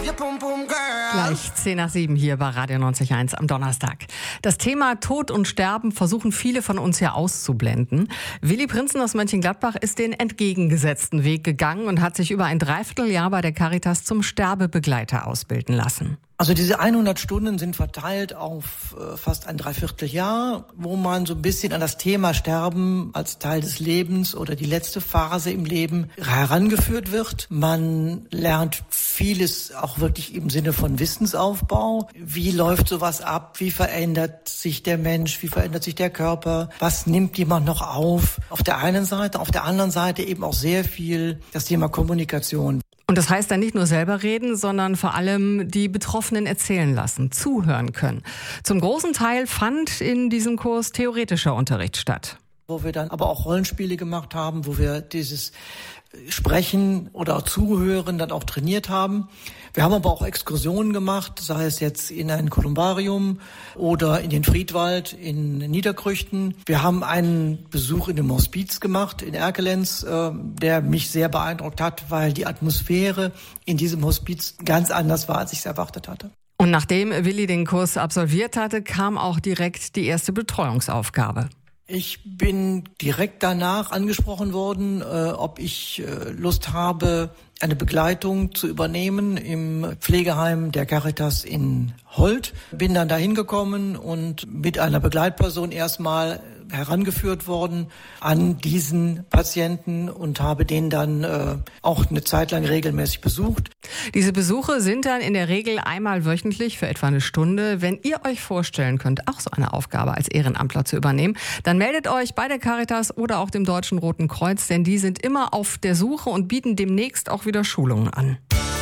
Gleich 6:10 hier bei Radio 90.1 am Donnerstag. Das Thema Tod und Sterben versuchen viele von uns ja auszublenden. Willi Prinzen aus Mönchengladbach ist den entgegengesetzten Weg gegangen und hat sich über ein Dreivierteljahr bei der Caritas zum Sterbebegleiter ausbilden lassen. Also diese 100 Stunden sind verteilt auf fast ein Dreivierteljahr, wo man so ein bisschen an das Thema Sterben als Teil des Lebens oder die letzte Phase im Leben herangeführt wird. Man lernt vieles auch wirklich im Sinne von Wissensaufbau. Wie läuft sowas ab? Wie verändert sich der Mensch? Wie verändert sich der Körper? Was nimmt jemand noch auf? Auf der einen Seite, auf der anderen Seite eben auch sehr viel das Thema Kommunikation. Und das heißt dann nicht nur selber reden, sondern vor allem die Betroffenen erzählen lassen, zuhören können. Zum großen Teil fand in diesem Kurs theoretischer Unterricht statt. Wo wir dann aber auch Rollenspiele gemacht haben, wo wir dieses Sprechen oder auch Zuhören dann auch trainiert haben. Wir haben aber auch Exkursionen gemacht, sei es jetzt in ein Kolumbarium oder in den Friedwald in Niederkrüchten. Wir haben einen Besuch in dem Hospiz gemacht in Erkelenz, der mich sehr beeindruckt hat, weil die Atmosphäre in diesem Hospiz ganz anders war, als ich es erwartet hatte. Und nachdem Willi den Kurs absolviert hatte, kam auch direkt die erste Betreuungsaufgabe. Ich bin direkt danach angesprochen worden, ob ich Lust habe, eine Begleitung zu übernehmen im Pflegeheim der Caritas in Holt. Bin dann dahin gekommen und mit einer Begleitperson erstmal herangeführt worden an diesen Patienten und habe den dann auch eine Zeit lang regelmäßig besucht. Diese Besuche sind dann in der Regel einmal wöchentlich für etwa eine Stunde. Wenn ihr euch vorstellen könnt, auch so eine Aufgabe als Ehrenamtler zu übernehmen, dann meldet euch bei der Caritas oder auch dem Deutschen Roten Kreuz, denn die sind immer auf der Suche und bieten demnächst auch wieder Schulungen an.